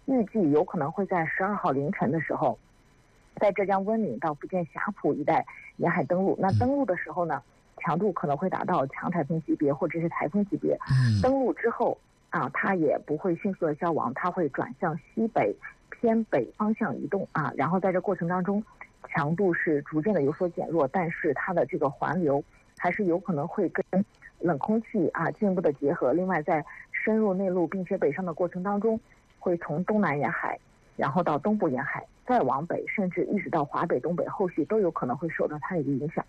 预计有可能会在12号凌晨的时候，在浙江温岭到福建霞浦一带沿海登陆。那登陆的时候呢，强度可能会达到强台风级别或者是台风级别。登陆之后啊，它也不会迅速的消亡，它会转向西北偏北方向移动啊。然后在这过程当中，强度是逐渐的有所减弱，但是它的这个环流还是有可能会跟冷空气啊进一步的结合。另外，在深入内陆并且北上的过程当中，会从东南沿海，然后到东部沿海，再往北，甚至一直到华北、东北，后续都有可能会受到它的一个影响。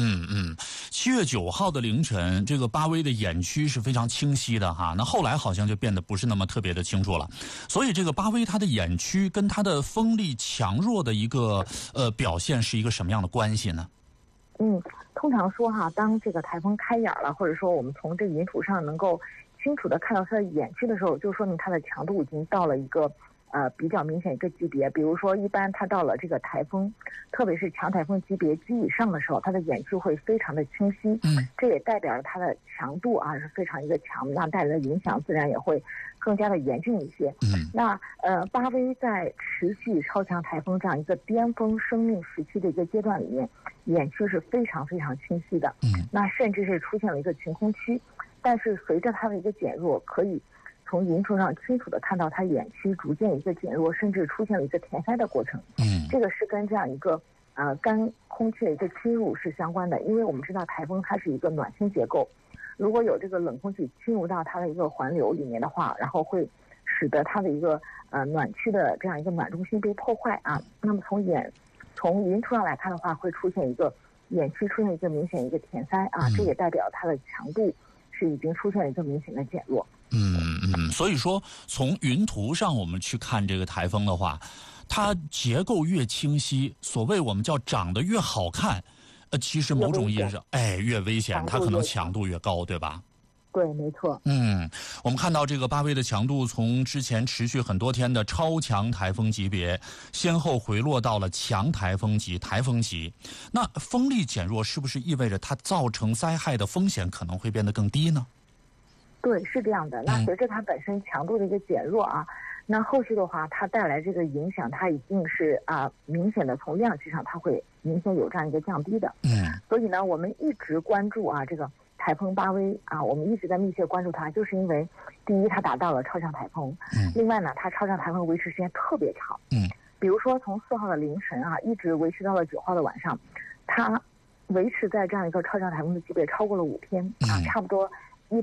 7月9号的凌晨，这个巴威的眼区是非常清晰的哈。那后来好像就变得不是那么特别的清楚了。所以这个巴威它的眼区跟它的风力强弱的一个表现是一个什么样的关系呢？ 通常说哈，当这个台风开眼了，或者说我们从这个云图上能够清楚的看到它的眼区的时候，就说明它的强度已经到了一个比较明显一个级别。比如说一般它到了这个台风，特别是强台风级别及以上的时候，它的眼区会非常的清晰。这也代表了它的强度啊是非常一个强，那带来的影响自然也会更加的严峻一些。那巴威在持续超强台风这样一个巅峰生命时期的一个阶段里面，眼区是非常非常清晰的。那甚至是出现了一个晴空区，但是随着它的一个减弱，可以从云图上清楚的看到它眼区逐渐一个减弱，甚至出现了一个填塞的过程。这个是跟这样一个干空气的一个侵入是相关的。因为我们知道台风它是一个暖氢结构，如果有这个冷空气侵入到它的一个环流里面的话，然后会使得它的一个暖区的这样一个暖中心被破坏啊。那么从云图上来看的话，会出现一个眼区出现一个明显一个填塞啊，这也代表它的强度是已经出现了一个明显的减弱。 所以说从云图上我们去看这个台风的话，它结构越清晰，所谓我们叫长得越好看，其实某种意义上越危险，它可能强度越高，对吧？ 对，没错。 我们看到这个巴威的强度从之前持续很多天的超强台风级别，先后回落到了强台风级、台风级。那风力减弱是不是意味着它造成灾害的风险可能会变得更低呢？ 对，是这样的。那随着它本身强度的一个减弱啊，那后续的话，它带来这个影响，它一定是明显的从量级上，它会明显有这样一个降低的。所以呢，我们一直关注这个台风巴威啊，我们一直在密切关注它，就是因为第一，它达到了超强台风，另外呢，它超强台风维持时间特别长。比如说从4号的凌晨一直维持到了9号的晚上，它维持在这样一个超强台风的级别超过了5天差不多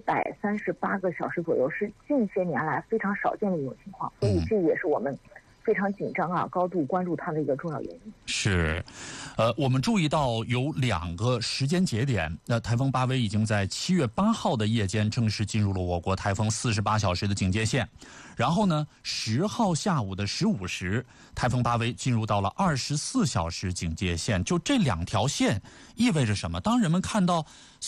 138个小时左右，是近些年来非常少见的一种情况。所以这也是我们非常紧张高度关注它的一个重要原因。 是，我们注意到有2个时间节点，那台风巴威已经在7月8号的夜间正式进入了我国台风48小时的警戒线，然后呢10号下午的15时，台风巴威进入到了24小时警戒线。就这2条线意味着什么？当人们看到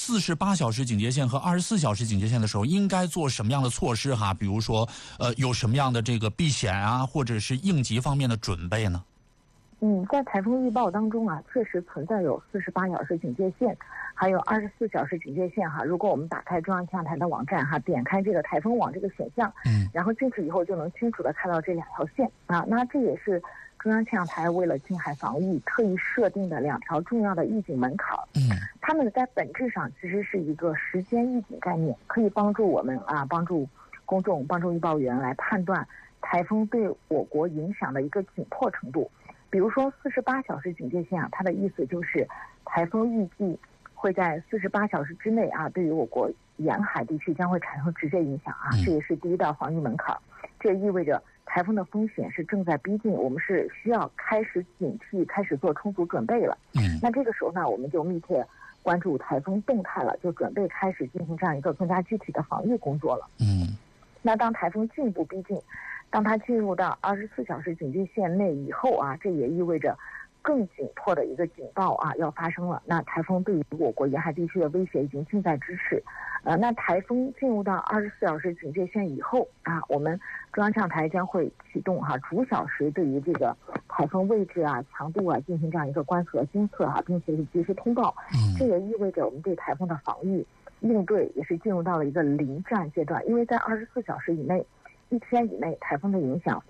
48小时警戒线和24小时警戒线的时候，应该做什么样的措施比如说有什么样的这个避险或者是应急方面的准备呢？ 在台风预报当中确实存在有48小时警戒线，还有24小时警戒线如果我们打开中央气象台的网站点开这个台风网这个选项，然后进去以后就能清楚的看到这2条线那这也是中央气象台为了近海防御特意设定的2条重要的预警门槛。它们在本质上其实是一个时间预警概念，可以帮助我们帮助公众、帮助预报员来判断台风对我国影响的一个紧迫程度。比如说48小时警戒线它的意思就是台风预计会在48小时之内对于我国沿海地区将会产生直接影响这也是第一道防御门槛。这意味着台风的风险是正在逼近，我们是需要开始警惕、开始做充足准备了。那这个时候呢，我们就密切关注台风动态了，就准备开始进行这样一个更加具体的防御工作了。那当台风进一步逼近，当它进入到24小时警戒线内以后这也意味着更紧迫的一个警报要发生了。那台风对于我国沿海地区的威胁已经近在咫尺。那台风进入到24小时警戒线以后我们中央气象台将会启动逐小时对于这个台风位置强度进行这样一个观测、监测并且是及时通报。这也意味着我们对台风的防御应对也是进入到了一个临战阶段，因为在24小时以内、1天以内，台风的影响